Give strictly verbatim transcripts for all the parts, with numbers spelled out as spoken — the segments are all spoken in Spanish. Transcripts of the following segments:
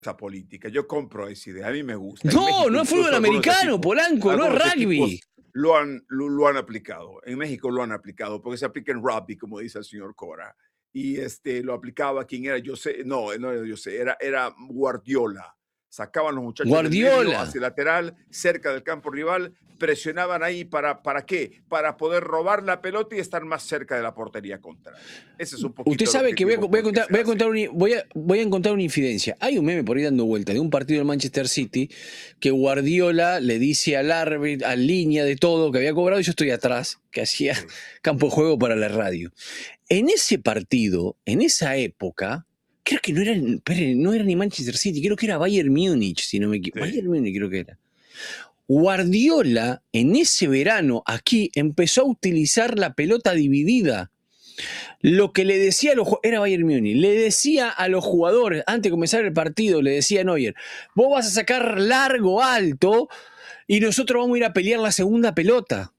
esa política, yo compro esa idea, a mí me gusta. En No, México no es fútbol incluso algunos americano, equipos Polanco, no es algunos rugby. equipos lo han lo lo han aplicado. En México lo han aplicado, porque se aplica en rugby, como dice el señor Cora. Y, este, lo aplicaba, ¿quién era? José no, no era José, era era Guardiola. Sacaban los muchachos del medio Guardiola. hacia el lateral, cerca del campo rival, presionaban ahí, ¿para para qué? Para poder robar la pelota y estar más cerca de la portería contraria. Ese es un Usted poquito el sabe que voy a, objetivo voy a con el que contar, se voy a hace. contar una, voy a, voy a encontrar una infidencia. Hay un meme por ahí dando vuelta de un partido del Manchester City que Guardiola le dice al árbitro, al línea de todo que había cobrado y yo estoy atrás, que hacía Sí. campo de juego para la radio. En ese partido, en esa época, creo que no era, no era ni Manchester City, creo que era Bayern Múnich, si no me equivoco. Sí. Bayern Múnich creo que era. Guardiola en ese verano aquí empezó a utilizar la pelota dividida. Lo que le decía a los era Bayern Múnich, le decía a los jugadores antes de comenzar el partido, le decía a Neuer, vos vas a sacar largo, alto y nosotros vamos a ir a pelear la segunda pelota.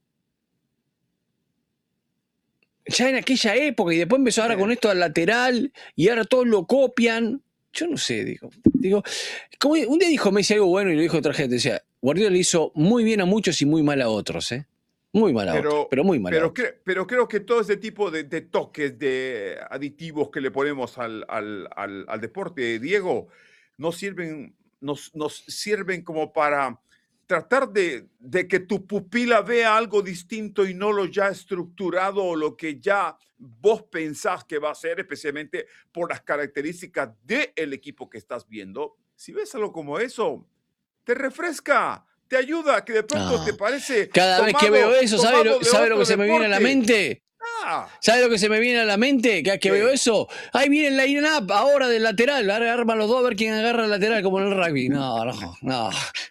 Ya en aquella época, y después empezó ahora Sí. con esto al lateral y ahora todos lo copian. Yo no sé, digo, digo, como un día dijo Messi algo bueno y lo dijo otra gente, decía, Guardiola le hizo muy bien a muchos y muy mal a otros, ¿eh? Muy mal a Pero, otros, pero muy mal a pero, otros. cre pero creo que todo ese tipo de, de toques, de aditivos que le ponemos al, al, al, al deporte, Diego, nos sirven, nos, nos sirven como para tratar de, de que tu pupila vea algo distinto y no lo ya estructurado o lo que ya vos pensás que va a ser, especialmente por las características del equipo que estás viendo. Si ves algo como eso, te refresca, te ayuda, que de pronto Ah, te parece cada tomado, vez que veo eso, ¿sabe lo, tomado de ¿sabe lo otro que se me viene a la deporte. mente? Ah, ¿Sabe lo que se me viene a la mente? Cada vez que ¿qué? veo eso, ahí viene el line-up ahora del lateral, ahora arman los dos a ver quién agarra el lateral, como en el rugby. No, no, no.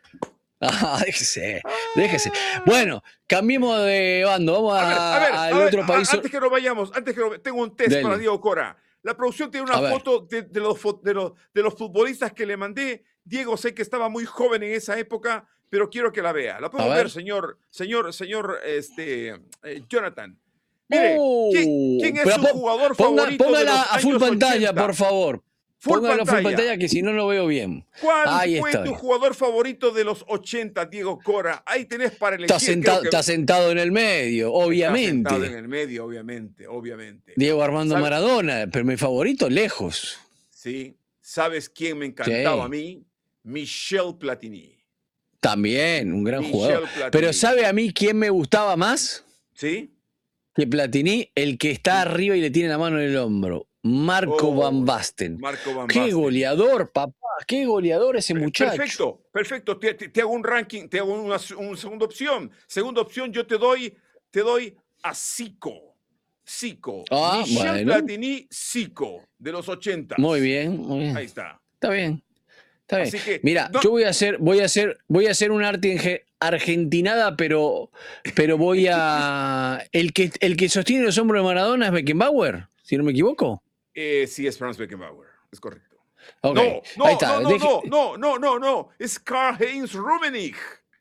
Ah, déjese, déjese. Ah. Bueno, cambiemos de bando, vamos A ver, a ver, al a ver, otro país. a- antes que nos vayamos, antes que nos, tengo un test para Dele, Diego Cora. La producción tiene una a ver. foto de, de los, fo- de, los, de los futbolistas que le mandé. Diego, sé que estaba muy joven en esa época, pero quiero que la vea. La A podemos ver, ver. señor, señor, señor, este, eh, Jonathan. Mire, ¿quién, ¡Oh! quién es Pero su po- jugador ponga, favorito de póngala los a full años pantalla, por ochenta? favor. Full Póngalo a full pantalla. pantalla que si no lo veo bien. ¿Cuál Ahí fue tu estoy. jugador favorito de los ochenta, Diego Cora? Ahí tenés para Está elegir. Creo sentado, que está sentado en el medio, está sentado en obviamente. el medio, obviamente, obviamente. Diego Armando ¿Sabe? Maradona, pero mi favorito lejos. Sí. ¿Sabes quién me encantaba a Sí, mí? Michel Platini. también un gran jugador. Michel Pero Platini. ¿sabe a mí quién me gustaba más ¿Sí? que Platini? El que está Sí. arriba y le tiene la mano en el hombro. Marco Oh, Van Basten. Marco Van Qué Basten. goleador, papá. Qué goleador ese Per- muchacho. Perfecto, perfecto. Te, te- te hago un ranking, te hago una, una segunda opción. Segunda opción, yo te doy, te doy a Zico. Zico. Ah, Michel bueno. Platini, Zico, de los ochenta. Muy bien, muy bien. Ahí está. Está bien. Está bien. Así que, Mira, no- yo voy a hacer, voy a hacer, voy a hacer un arte enge- argentinada, pero, pero voy a. El que, el que sostiene los hombros de Maradona es Beckenbauer, si no me equivoco. eh, sí, es Franz Beckenbauer. Es correcto. Ok, No, ahí no, está. no, no, Deje- no, no, no, no, no. Es Karl-Heinz Rummenigge.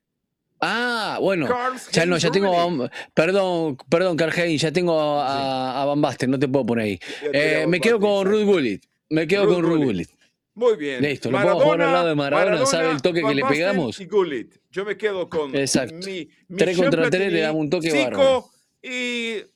Ah, bueno. Karl-Heinz Ya no, ya tengo. Rummenigge. a- perdón, perdón, Karl-Heinz, ya tengo a, a Van Basten, no te puedo poner ahí. Ya- ya tiene Eh, a me Van quedo Basten, con Ruud exacto. Gullit. Me quedo Ruud con Ruud Gullit. Gullit. Muy bien. Listo, lo podemos jugar al lado de Maradona, ¿sabe el toque que Van le Basten pegamos? y Gullit. Yo me quedo con Exacto. mi, Tres Michel contra tres Platini, le damos un toque bárbaro. Zico y... eh,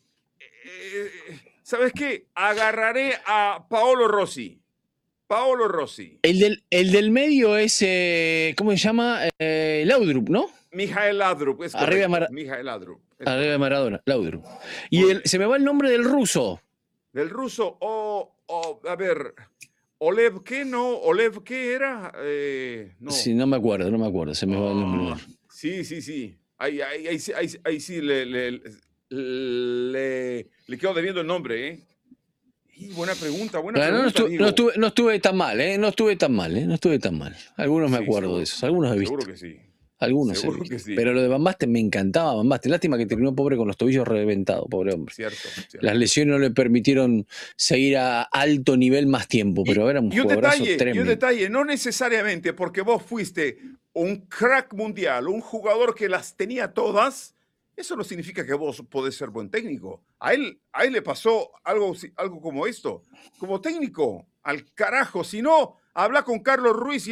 ¿sabes qué? Agarraré a Paolo Rossi. Paolo Rossi. El del, el del medio es, eh, ¿cómo se llama? Eh, Laudrup, ¿no? Mijael Laudrup, es Arriba de correcto. Mara- Mijael Laudrup. es Arriba de correcto. Maradona, Laudrup. Y Muy el- bien. se me va el nombre del ruso. Del ruso, o, o, a ver, Olev, ¿qué no? Olev, ¿qué era? Eh, no. Sí, no me acuerdo, no me acuerdo. Se me va el nombre. Ah, sí, sí, sí. Ahí, ahí, ahí, sí- ahí, ahí sí le, le, le, le quedo debiendo el nombre, ¿eh? Y buena pregunta, buena Bueno, no, pregunta, estu- digo. no estuve, no estuve tan mal, ¿eh? No estuve tan mal, ¿eh? No estuve tan mal. Algunos me Sí, acuerdo seguro, de esos, algunos he visto. Seguro que sí. Algunos he Seguro visto. que sí. Pero lo de Van Basten me encantaba, Van Basten. Lástima que terminó pobre con los tobillos reventados, pobre hombre. Cierto, cierto. Las lesiones no le permitieron seguir a alto nivel más tiempo, pero era un y un jugadorazo detalle, y un tremendo. detalle, no necesariamente porque vos fuiste un crack mundial, un jugador que las tenía todas, eso no significa que vos podés ser buen técnico. A él, a él le pasó algo, algo como esto. Como técnico, al carajo, si no, Habla con Carlos Ruiz y